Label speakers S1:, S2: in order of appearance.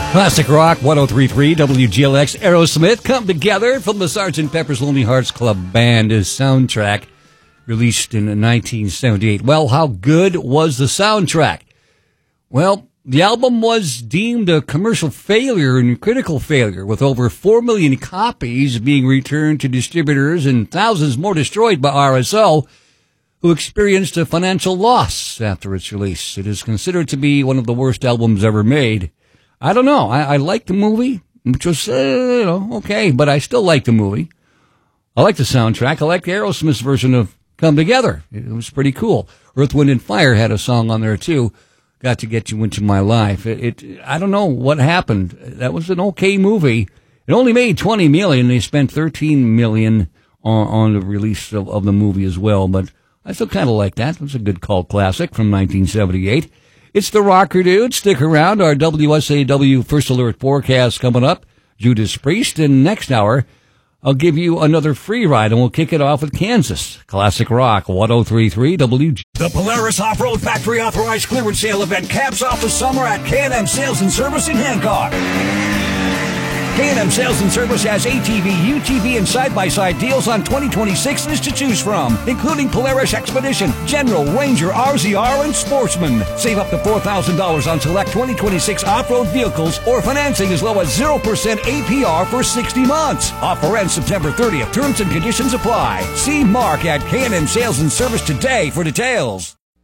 S1: Classic Rock 103.3 WGLX. Aerosmith come together from the Sgt. Pepper's Lonely Hearts Club Band as soundtrack released in 1978. Well, how good was the soundtrack? Well, the album was deemed a commercial failure and critical failure, with over 4 million copies being returned to distributors and thousands more destroyed by RSO, who experienced a financial loss after its release. It is considered to be one of the worst albums ever made. I don't know. I like the movie, which was, okay, but I still like the movie. I like the soundtrack. I like Aerosmith's version of Come Together. It was pretty cool. Earth, Wind, and Fire had a song on there, too. Got to Get You Into My Life. I don't know what happened. That was an okay movie. It only made $20 million. They spent $13 million on the release of the movie as well, but I still kind of like that. It was a good cult classic from 1978. It's the Rocker Dude. Stick around. Our WSAW First Alert forecast coming up. Judas Priest. And next hour, I'll give you another free ride, and we'll kick it off with Kansas. Classic Rock 103.3 WG.
S2: The Polaris Off-Road Factory Authorized Clearance Sale event caps off the summer at K&M Sales and Service in Hancock. K&M Sales and Service has ATV, UTV, and side-by-side deals on 2026s to choose from, including Polaris Expedition, General, Ranger, RZR, and Sportsman. Save up to $4,000 on select 2026 off-road vehicles or financing as low as 0% APR for 60 months. Offer ends September 30th. Terms and conditions apply. See Mark at K&M Sales and Service today for details.